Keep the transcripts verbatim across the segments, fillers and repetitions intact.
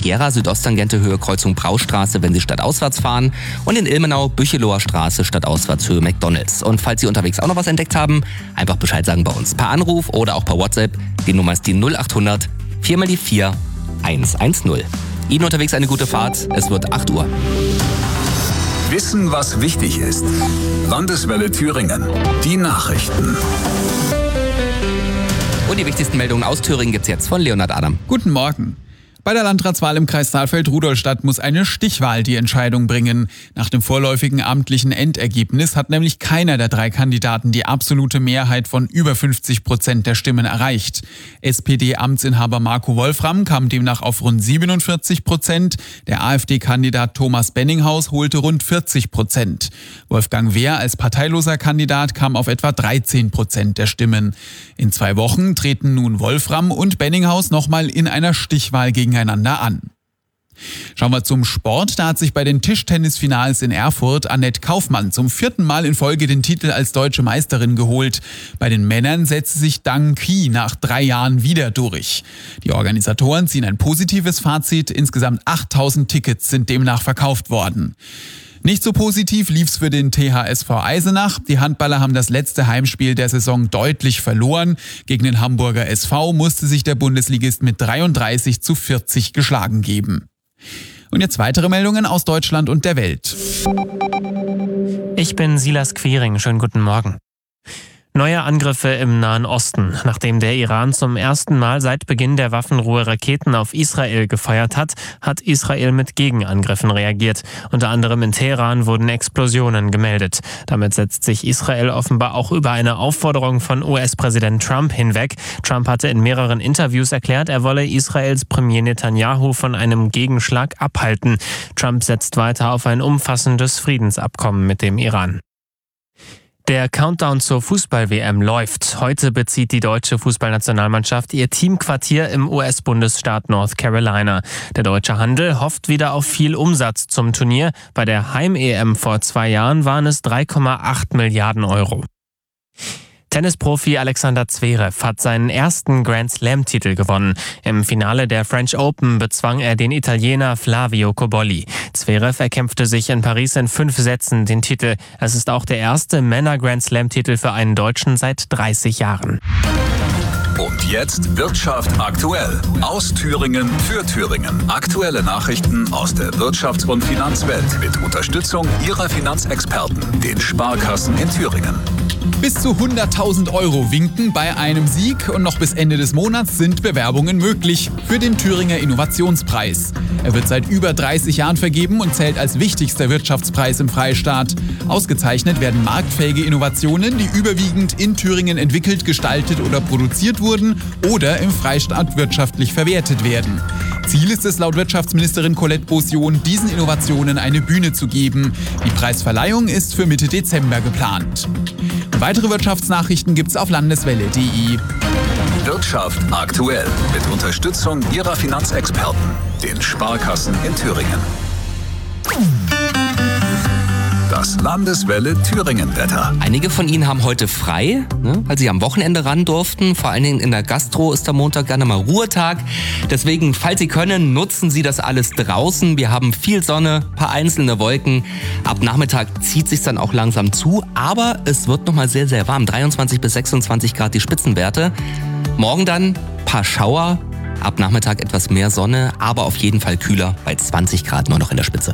Gera Südosttangente Höhe Kreuzung Braustraße, wenn Sie stadtauswärts fahren. Und in Ilmenau Bücheloher Straße stadtauswärts Höhe McDonalds. Und falls Sie unterwegs auch noch was entdeckt haben, einfach Bescheid sagen bei uns. Per Anruf oder auch per WhatsApp. Die Nummer ist die null acht hundert vier mal die vier eins eins null. Ihnen unterwegs eine gute Fahrt. Es wird acht Uhr. Wissen, was wichtig ist. Landeswelle Thüringen. Die Nachrichten. Und die wichtigsten Meldungen aus Thüringen gibt's jetzt von Leonhard Adam. Guten Morgen. Bei der Landratswahl im Kreis Saalfeld-Rudolstadt muss eine Stichwahl die Entscheidung bringen. Nach dem vorläufigen amtlichen Endergebnis hat nämlich keiner der drei Kandidaten die absolute Mehrheit von über fünfzig Prozent der Stimmen erreicht. S P D-Amtsinhaber Marco Wolfram kam demnach auf rund siebenundvierzig Prozent. Der AfD-Kandidat Thomas Benninghaus holte rund vierzig Prozent. Wolfgang Wehr als parteiloser Kandidat kam auf etwa dreizehn Prozent der Stimmen. In zwei Wochen treten nun Wolfram und Benninghaus nochmal in einer Stichwahl gegeneinander an. Schauen wir zum Sport. Da hat sich bei den Tischtennisfinals in Erfurt Annette Kaufmann zum vierten Mal in Folge den Titel als deutsche Meisterin geholt. Bei den Männern setzte sich Dang Qi nach drei Jahren wieder durch. Die Organisatoren ziehen ein positives Fazit. Insgesamt achttausend Tickets sind demnach verkauft worden. Nicht so positiv lief's für den T H S V Eisenach. Die Handballer haben das letzte Heimspiel der Saison deutlich verloren. Gegen den Hamburger S V musste sich der Bundesligist mit dreiunddreißig zu vierzig geschlagen geben. Und jetzt weitere Meldungen aus Deutschland und der Welt. Ich bin Silas Quiring. Schönen guten Morgen. Neue Angriffe im Nahen Osten. Nachdem der Iran zum ersten Mal seit Beginn der Waffenruhe Raketen auf Israel gefeuert hat, hat Israel mit Gegenangriffen reagiert. Unter anderem in Teheran wurden Explosionen gemeldet. Damit setzt sich Israel offenbar auch über eine Aufforderung von U S-Präsident Trump hinweg. Trump hatte in mehreren Interviews erklärt, er wolle Israels Premier Netanyahu von einem Gegenschlag abhalten. Trump setzt weiter auf ein umfassendes Friedensabkommen mit dem Iran. Der Countdown zur Fußball-W M läuft. Heute bezieht die deutsche Fußballnationalmannschaft ihr Teamquartier im U S-Bundesstaat North Carolina. Der deutsche Handel hofft wieder auf viel Umsatz zum Turnier. Bei der Heim-E M vor zwei Jahren waren es drei Komma acht Milliarden Euro. Tennisprofi Alexander Zverev hat seinen ersten Grand-Slam-Titel gewonnen. Im Finale der French Open bezwang er den Italiener Flavio Cobolli. Zverev erkämpfte sich in Paris in fünf Sätzen den Titel. Es ist auch der erste Männer-Grand-Slam-Titel für einen Deutschen seit dreißig Jahren. Und jetzt Wirtschaft aktuell. Aus Thüringen für Thüringen. Aktuelle Nachrichten aus der Wirtschafts- und Finanzwelt mit Unterstützung Ihrer Finanzexperten, den Sparkassen in Thüringen. Bis zu hunderttausend Euro winken bei einem Sieg und noch bis Ende des Monats sind Bewerbungen möglich für den Thüringer Innovationspreis. Er wird seit über dreißig Jahren vergeben und zählt als wichtigster Wirtschaftspreis im Freistaat. Ausgezeichnet werden marktfähige Innovationen, die überwiegend in Thüringen entwickelt, gestaltet oder produziert wurden oder im Freistaat wirtschaftlich verwertet werden. Ziel ist es laut Wirtschaftsministerin Colette Beausion, diesen Innovationen eine Bühne zu geben. Die Preisverleihung ist für Mitte Dezember geplant. Und weitere Wirtschaftsnachrichten gibt's auf landeswelle punkt de. Wirtschaft aktuell mit Unterstützung Ihrer Finanzexperten, den Sparkassen in Thüringen. Das Landeswelle Thüringen-Wetter. Einige von Ihnen haben heute frei, ne, weil sie am Wochenende ran durften. Vor allen Dingen in der Gastro ist der Montag gerne mal Ruhetag. Deswegen, falls Sie können, nutzen Sie das alles draußen. Wir haben viel Sonne, paar einzelne Wolken. Ab Nachmittag zieht sich dann auch langsam zu, aber es wird noch mal sehr, sehr warm. dreiundzwanzig bis sechsundzwanzig Grad die Spitzenwerte. Morgen dann paar Schauer. Ab Nachmittag etwas mehr Sonne, aber auf jeden Fall kühler bei zwanzig Grad nur noch in der Spitze.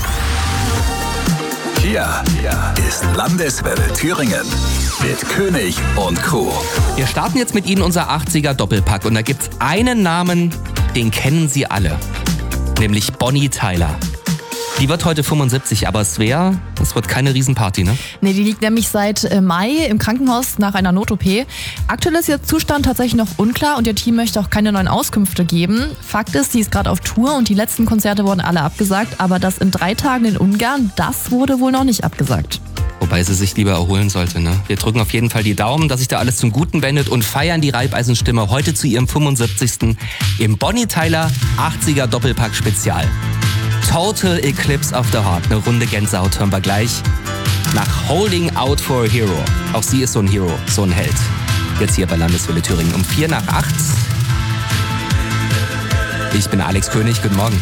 Hier ist Landeswelle Thüringen mit König und Co. Wir starten jetzt mit Ihnen unser achtziger Doppelpack und da gibt's einen Namen, den kennen Sie alle, nämlich Bonnie Tyler. Die wird heute fünfundsiebzig, aber Svea, das wird keine Riesenparty, ne? Nee, die liegt nämlich seit Mai im Krankenhaus nach einer Not-O P. Aktuell ist ihr Zustand tatsächlich noch unklar und ihr Team möchte auch keine neuen Auskünfte geben. Fakt ist, sie ist gerade auf Tour und die letzten Konzerte wurden alle abgesagt, aber das in drei Tagen in Ungarn, das wurde wohl noch nicht abgesagt. Wobei sie sich lieber erholen sollte, ne? Wir drücken auf jeden Fall die Daumen, dass sich da alles zum Guten wendet und feiern die Reibeisenstimme heute zu ihrem fünfundsiebzigsten im Bonnie Tyler achtziger Doppelpack Spezial. Total Eclipse of the Heart. Eine Runde Gänsehaut hören wir gleich. Nach Holding Out for a Hero. Auch sie ist so ein Hero, so ein Held. Jetzt hier bei Landeswelle Thüringen um vier nach acht. Ich bin Alex König, guten Morgen.